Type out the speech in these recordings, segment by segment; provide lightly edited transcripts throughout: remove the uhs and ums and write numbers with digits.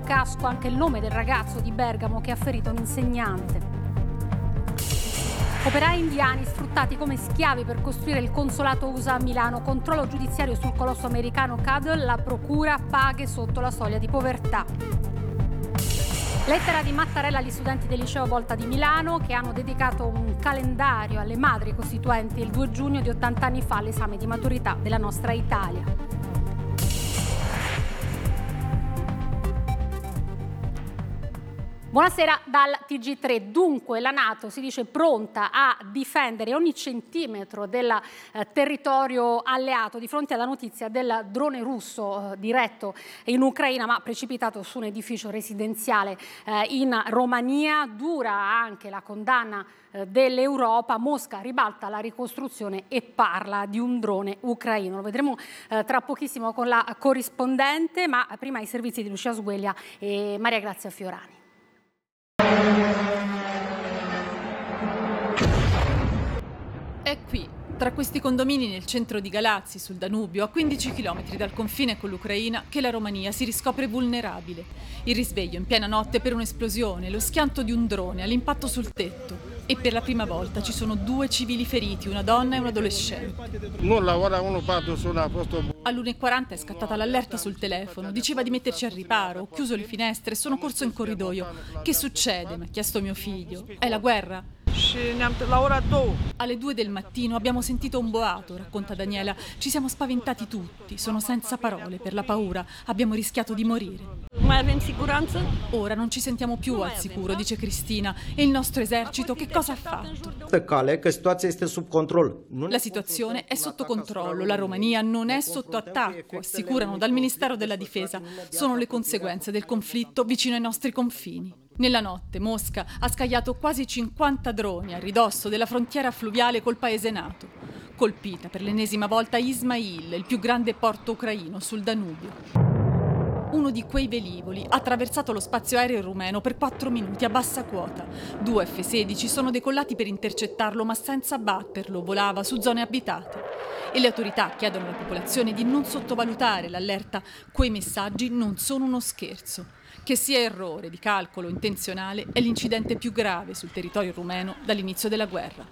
casco anche il nome del ragazzo di Bergamo che ha ferito un insegnante. Operai indiani sfruttati come schiavi per costruire il consolato USA a Milano. Controllo giudiziario sul colosso americano Cadel. La procura paghe sotto la soglia di povertà. Lettera di Mattarella agli studenti del liceo Volta di Milano che hanno dedicato un calendario alle madri costituenti il 2 giugno di 80 anni fa all'esame di maturità della nostra Italia. Buonasera dal TG3. Dunque la NATO si dice pronta a difendere ogni centimetro del territorio alleato di fronte alla notizia del drone russo diretto in Ucraina ma precipitato su un edificio residenziale in Romania. Dura anche la condanna dell'Europa. Mosca ribalta la ricostruzione e parla di un drone ucraino. Lo vedremo tra pochissimo con la corrispondente, ma prima i servizi di Lucia Sgueglia e Maria Grazia Fiorani. È qui, tra questi condomini nel centro di Galazzi, sul Danubio, a 15 km dal confine con l'Ucraina, che la Romania si riscopre vulnerabile. Il risveglio in piena notte per un'esplosione, lo schianto di un drone all'impatto sul tetto. E per la prima volta ci sono 2 civili feriti, una donna e un adolescente. All'1:40 è scattata l'allerta sul telefono, diceva di metterci al riparo, ho chiuso le finestre e sono corso in corridoio. Che succede? Mi ha chiesto mio figlio. È la guerra? Alle 2 del mattino abbiamo sentito un boato, racconta Daniela. Ci siamo spaventati tutti, sono senza parole per la paura, abbiamo rischiato di morire. Ma avem sicurezza? Ora non ci sentiamo più al sicuro, dice Cristina. E il nostro esercito che cosa ha fatto? La situazione è sotto controllo, la Romania non è sotto attacco, assicurano dal Ministero della Difesa. Sono le conseguenze del conflitto vicino ai nostri confini. Nella notte Mosca ha scagliato quasi 50 droni a ridosso della frontiera fluviale col paese NATO. Colpita per l'ennesima volta Ismail, il più grande porto ucraino sul Danubio. Uno di quei velivoli ha attraversato lo spazio aereo rumeno per 4 minuti a bassa quota. 2 F-16 sono decollati per intercettarlo ma senza abbatterlo, volava su zone abitate. E le autorità chiedono alla popolazione di non sottovalutare l'allerta. Quei messaggi non sono uno scherzo. Che sia errore di calcolo intenzionale è l'incidente più grave sul territorio rumeno dall'inizio della guerra.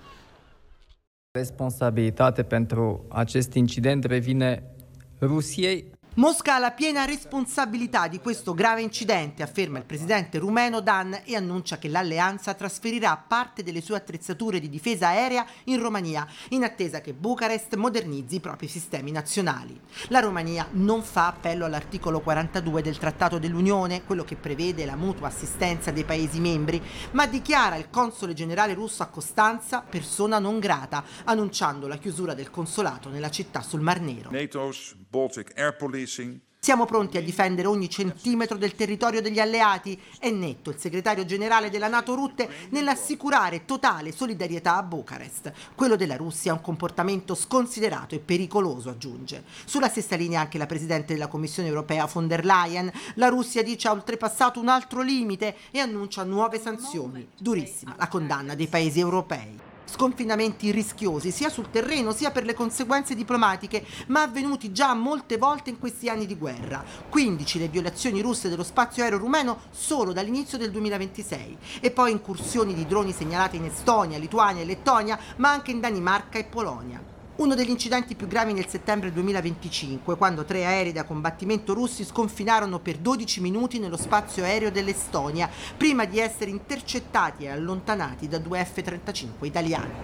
Responsabilitate pentru acest incident revine Rusiei. Mosca ha la piena responsabilità di questo grave incidente, afferma il presidente rumeno Dan e annuncia che l'alleanza trasferirà parte delle sue attrezzature di difesa aerea in Romania, in attesa che Bucarest modernizzi i propri sistemi nazionali. La Romania non fa appello all'articolo 42 del Trattato dell'Unione, quello che prevede la mutua assistenza dei Paesi membri, ma dichiara il console generale russo a Costanza persona non grata, annunciando la chiusura del consolato nella città sul Mar Nero. NATO's Baltic Air Policing. Siamo pronti a difendere ogni centimetro del territorio degli alleati, è netto il segretario generale della NATO Rutte nell'assicurare totale solidarietà a Bucarest. Quello della Russia è un comportamento sconsiderato e pericoloso, aggiunge. Sulla stessa linea anche la presidente della Commissione europea von der Leyen. La Russia dice ha oltrepassato un altro limite e annuncia nuove sanzioni. Durissima la condanna dei paesi europei. Sconfinamenti rischiosi sia sul terreno sia per le conseguenze diplomatiche, ma avvenuti già molte volte in questi anni di guerra. 15 le violazioni russe dello spazio aereo rumeno solo dall'inizio del 2026 e poi incursioni di droni segnalate in Estonia, Lituania e Lettonia, ma anche in Danimarca e Polonia. Uno degli incidenti più gravi nel settembre 2025, quando 3 aerei da combattimento russi sconfinarono per 12 minuti nello spazio aereo dell'Estonia, prima di essere intercettati e allontanati da 2 F-35 italiani.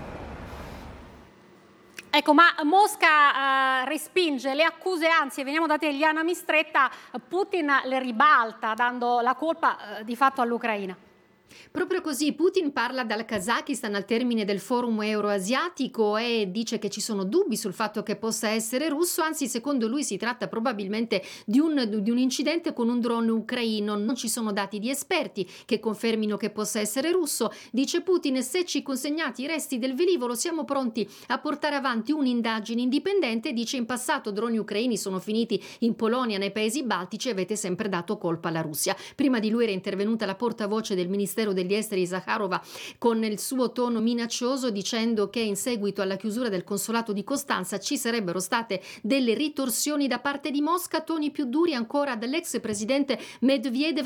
Ecco, ma Mosca respinge le accuse, anzi, veniamo da te, Liana Mistretta, Putin le ribalta dando la colpa di fatto all'Ucraina. Proprio così, Putin parla dal Kazakistan al termine del forum euroasiatico e dice che ci sono dubbi sul fatto che possa essere russo, anzi secondo lui si tratta probabilmente di un incidente con un drone ucraino, non ci sono dati di esperti che confermino che possa essere russo. Dice Putin, se ci consegnate i resti del velivolo siamo pronti a portare avanti un'indagine indipendente, dice in passato droni ucraini sono finiti in Polonia, nei paesi baltici e avete sempre dato colpa alla Russia. Prima di lui era intervenuta la portavoce del Ministero degli Esteri Zakharova con il suo tono minaccioso dicendo che in seguito alla chiusura del consolato di Costanza ci sarebbero state delle ritorsioni da parte di Mosca, toni più duri ancora dall'ex presidente Medvedev